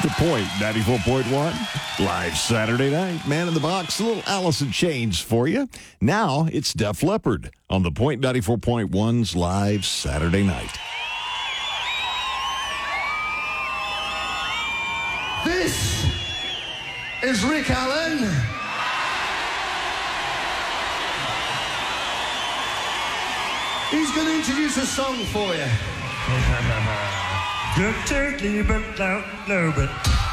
The Point 94.1, live Saturday night. Man in the Box, a little Alice in Chains for you. Now it's Def Leppard on The Point 94.1's live Saturday night. This is Rick Allen. He's going to introduce a song for you. Good turkey, but loud, no, but